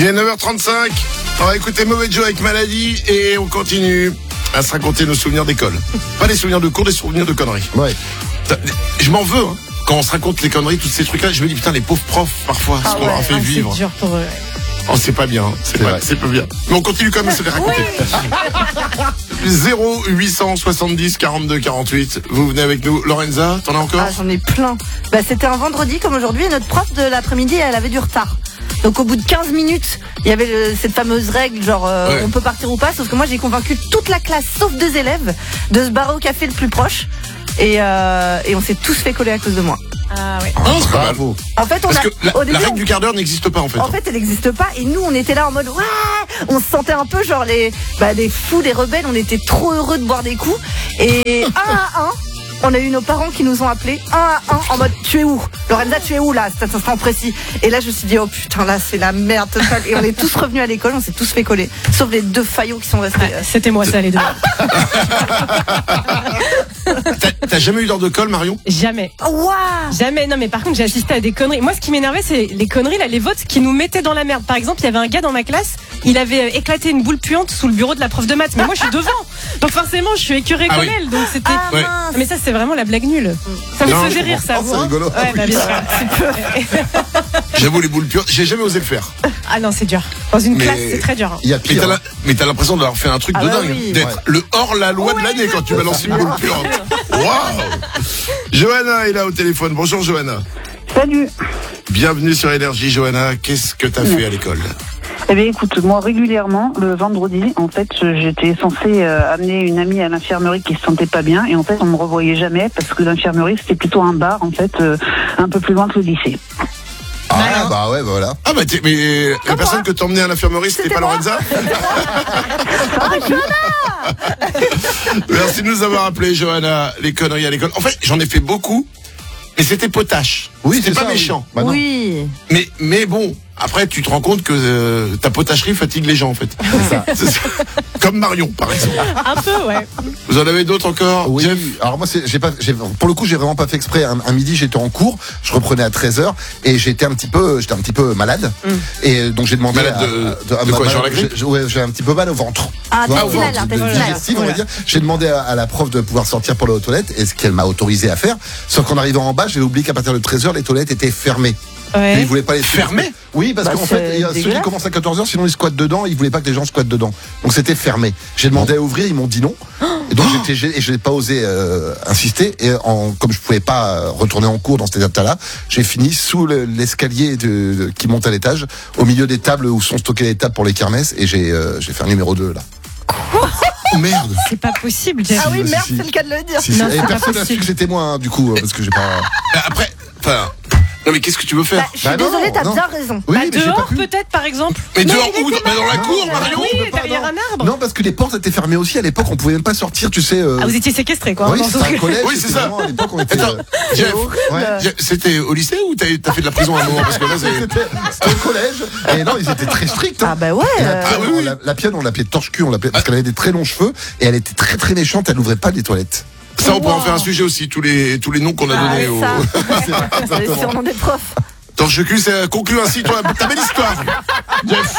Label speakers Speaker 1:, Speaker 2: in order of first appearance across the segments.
Speaker 1: Il est 9h35. On va écouter Mauvais Joe avec Maladie et on continue à se raconter nos souvenirs d'école. Pas des souvenirs de cours, des souvenirs de conneries.
Speaker 2: Ouais.
Speaker 1: Je m'en veux, hein. Quand on se raconte les conneries, tous ces trucs-là, je me dis putain, les pauvres profs, parfois, ce qu'on leur fait vivre.
Speaker 3: C'est dur pour eux.
Speaker 1: Oh, c'est pas bien, c'est pas bien. Mais on continue quand même à se les raconter. 0870 42 48. Vous venez avec nous. Lorenza, t'en as encore?
Speaker 4: Ah, j'en ai plein. C'était un vendredi comme aujourd'hui et notre prof de l'après-midi, elle avait du retard. Donc au bout de 15 minutes, il y avait cette fameuse règle, genre on peut partir ou pas. Sauf que moi j'ai convaincu toute la classe, sauf 2 élèves, de se barrer au café le plus proche. Et on s'est tous fait coller à cause de moi.
Speaker 3: Ah ouais.
Speaker 2: Bravo.
Speaker 4: En fait,
Speaker 1: Parce que
Speaker 4: au début,
Speaker 1: la règle du quart d'heure n'existe pas en fait.
Speaker 4: En fait, elle n'existe pas. Et nous, on était là en mode ouais, on se sentait un peu genre des fous, des rebelles. On était trop heureux de boire des coups. Et un à un, on a eu nos parents qui nous ont appelés un à un en mode tu es où, Lorenza, tu es où là, cet instant précis. Et là, je me suis dit oh putain, là c'est la merde totale. Et on est tous revenus à l'école, on s'est tous fait coller, sauf les 2 faillots qui sont restés.
Speaker 3: C'était moi ça, les 2.
Speaker 1: T'as jamais eu d'heure de colle, Marion?
Speaker 3: Jamais.
Speaker 4: Waouh.
Speaker 3: Jamais. Non, mais par contre, j'ai assisté à des conneries. Moi, ce qui m'énervait, c'est les conneries, là, les votes qui nous mettaient dans la merde. Par exemple, il y avait un gars dans ma classe, il avait éclaté une boule puante sous le bureau de la prof de maths. Mais moi, je suis devant. Donc, forcément, je suis écœurée comme elle. Donc, c'était.
Speaker 1: Ouais.
Speaker 3: Mais ça, c'est vraiment la blague nulle. Ça me faisait rire, ça.
Speaker 2: C'est rigolo.
Speaker 3: Ouais, bah, bien sûr.
Speaker 1: J'avoue, les boules puantes, j'ai jamais osé le faire.
Speaker 3: Ah non, c'est dur. Dans une classe, c'est très dur.
Speaker 2: Il y a
Speaker 1: Mais
Speaker 2: pire.
Speaker 1: mais t'as l'impression d'avoir fait un truc de dingue.
Speaker 4: Oui.
Speaker 1: D'être le hors-la-loi de l'année quand tu balances une boule puante. Waouh. Johanna est là au téléphone. Bonjour Johanna.
Speaker 5: Salut.
Speaker 1: Bienvenue sur Énergie, Johanna. Qu'est-ce que t'as fait à l'école?
Speaker 5: Eh bien, écoute, moi, régulièrement, le vendredi, en fait, j'étais censée amener une amie à l'infirmerie qui se sentait pas bien. Et en fait, on me revoyait jamais parce que l'infirmerie, c'était plutôt un bar, en fait, un peu plus loin que le lycée.
Speaker 2: Ah, bah ouais, voilà.
Speaker 1: Ah bah mais la personne que t'emmenais à l'infirmerie, c'était pas Lorenza? Merci de nous avoir appelé, Johanna. Les conneries à l'école. En fait, j'en ai fait beaucoup, mais c'était potache.
Speaker 2: Oui,
Speaker 1: c'était
Speaker 2: c'est
Speaker 1: pas
Speaker 2: ça,
Speaker 1: méchant.
Speaker 2: Oui. Bah non.
Speaker 4: Oui.
Speaker 1: Mais bon, après tu te rends compte que ta potacherie fatigue les gens en fait. C'est ça. Comme Marion par exemple.
Speaker 3: Un peu, ouais.
Speaker 1: Vous en avez d'autres encore?
Speaker 2: Oui,
Speaker 1: Jeff?
Speaker 2: alors moi, pour le coup, j'ai vraiment pas fait exprès. Un midi, j'étais en cours, je reprenais à 13h et j'étais un petit peu malade. Et donc j'ai demandé
Speaker 1: Malade de quoi, genre la grippe?
Speaker 2: Ouais, j'ai un petit peu mal au ventre.
Speaker 4: Ah,
Speaker 2: Tu vois,
Speaker 4: intestinal, intestinal.
Speaker 2: digestif, on va dire. J'ai demandé à la prof de pouvoir sortir pour aller aux toilettes et ce qu'elle m'a autorisé à faire. Sauf qu'en arrivant en bas, j'ai oublié qu'à partir de 13h, les toilettes étaient fermées.
Speaker 3: Ouais.
Speaker 2: Mais ils voulaient pas les
Speaker 1: Fermées?
Speaker 2: Oui, parce qu'en fait, il y a ceux qui
Speaker 4: dégueulasse.
Speaker 2: commencent à 14h, sinon ils squattent dedans, ils voulaient pas que les gens squattent dedans. Donc c'était fermé. J'ai demandé à ouvrir, ils m'ont dit non. Et donc j'étais gêné et je n'ai pas osé insister. Et comme je pouvais pas retourner en cours dans cet état-là, j'ai fini sous l'escalier qui monte à l'étage, au milieu des tables où sont stockées les tables pour les kermesses, et j'ai fait un numéro 2 là.
Speaker 1: Oh merde.
Speaker 3: C'est pas possible, Jeff.
Speaker 4: Ah oui,
Speaker 2: Si,
Speaker 4: merde,
Speaker 2: si.
Speaker 4: c'est le cas de le dire.
Speaker 2: Si,
Speaker 3: Non,
Speaker 2: et
Speaker 3: c'est pas
Speaker 2: personne n'a su
Speaker 3: possible.
Speaker 2: que j'étais moi, hein, du coup, parce que j'ai pas.
Speaker 1: Après, enfin, non mais qu'est-ce que tu veux faire?
Speaker 4: Je suis
Speaker 2: Bah non,
Speaker 4: désolée, t'as
Speaker 2: non.
Speaker 4: bien raison.
Speaker 2: Oui,
Speaker 3: Bah,
Speaker 2: mais j'ai pas
Speaker 3: dehors,
Speaker 2: pu.
Speaker 3: peut-être, par exemple.
Speaker 1: Mais dehors
Speaker 4: il
Speaker 1: où?
Speaker 4: était
Speaker 1: Dans la cour,
Speaker 2: Non,
Speaker 1: Marion?
Speaker 3: Oui,
Speaker 2: on peut pas,
Speaker 3: derrière
Speaker 2: non.
Speaker 3: un arbre.
Speaker 2: Non, parce que les portes étaient fermées aussi à l'époque, on pouvait même pas sortir, tu sais.
Speaker 3: Ah, vous étiez séquestrés, quoi.
Speaker 2: Oui,
Speaker 3: Dans
Speaker 2: c'était
Speaker 3: ce-
Speaker 2: un collège.
Speaker 1: Oui, c'est
Speaker 2: c'était
Speaker 1: ça.
Speaker 2: vraiment, à l'époque, on était.
Speaker 1: Attends, Jeff,
Speaker 2: Ouais.
Speaker 1: c'était au lycée ou t'as fait de la prison à un moment? Parce que là,
Speaker 2: C'était au collège. Et non, ils étaient très stricts. hein.
Speaker 4: Ah bah ouais.
Speaker 2: Et la pionne,
Speaker 1: oui, oui.
Speaker 2: la pionne, on l'appelait torche-cul, parce qu'elle avait des très longs cheveux et elle était très très méchante, elle n'ouvrait pas les toilettes.
Speaker 1: ça, on pourrait en faire un sujet aussi, tous les noms qu'on a donnés au.
Speaker 4: Ça, les surnoms des profs.
Speaker 1: Torche-cul, ça conclut ainsi ta belle histoire. Jeff.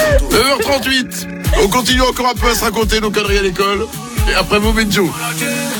Speaker 1: 9h38. On continue encore un peu à se raconter nos conneries à l'école. Et après, Mauvais Joe.